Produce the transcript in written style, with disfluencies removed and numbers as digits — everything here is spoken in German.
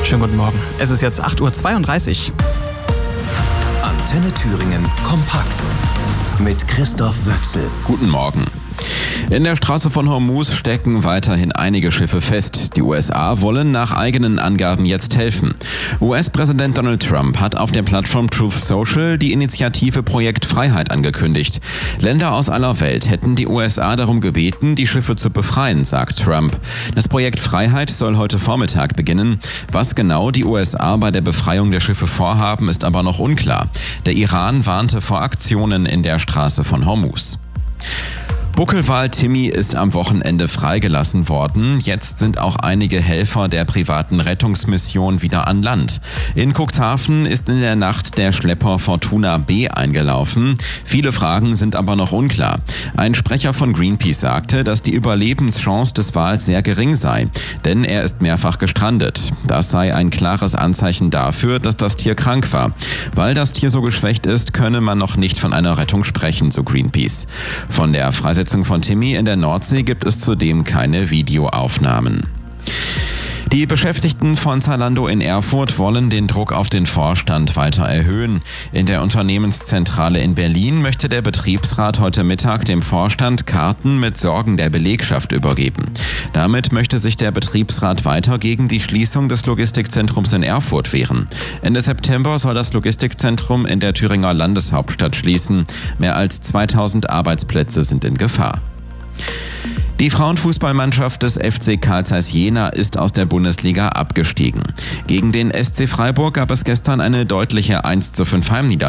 Schönen guten Morgen. Es ist jetzt 8:32 Uhr. Antenne Thüringen kompakt mit Christoph Wöchsel. Guten Morgen. In der Straße von Hormuz stecken weiterhin einige Schiffe fest. Die USA wollen nach eigenen Angaben jetzt helfen. US-Präsident Donald Trump hat auf der Plattform Truth Social die Initiative Projekt Freiheit angekündigt. Länder aus aller Welt hätten die USA darum gebeten, die Schiffe zu befreien, sagt Trump. Das Projekt Freiheit soll heute Vormittag beginnen. Was genau die USA bei der Befreiung der Schiffe vorhaben, ist aber noch unklar. Der Iran warnte vor Aktionen in der Straße von Hormuz. Buckelwal Timmy ist am Wochenende freigelassen worden. Jetzt sind auch einige Helfer der privaten Rettungsmission wieder an Land. In Cuxhaven ist in der Nacht der Schlepper Fortuna B eingelaufen. Viele Fragen sind aber noch unklar. Ein Sprecher von Greenpeace sagte, dass die Überlebenschance des Wals sehr gering sei, denn er ist mehrfach gestrandet. Das sei ein klares Anzeichen dafür, dass das Tier krank war. Weil das Tier so geschwächt ist, könne man noch nicht von einer Rettung sprechen, so Greenpeace. Von der Freisetzung von Timmy in der Nordsee gibt es zudem keine Videoaufnahmen. Die Beschäftigten von Zalando in Erfurt wollen den Druck auf den Vorstand weiter erhöhen. In der Unternehmenszentrale in Berlin möchte der Betriebsrat heute Mittag dem Vorstand Karten mit Sorgen der Belegschaft übergeben. Damit möchte sich der Betriebsrat weiter gegen die Schließung des Logistikzentrums in Erfurt wehren. Ende September soll das Logistikzentrum in der Thüringer Landeshauptstadt schließen. Mehr als 2000 Arbeitsplätze sind in Gefahr. Die Frauenfußballmannschaft des FC Carl Zeiss Jena ist aus der Bundesliga abgestiegen. Gegen den SC Freiburg gab es gestern eine deutliche 1:5 Heimniederlage.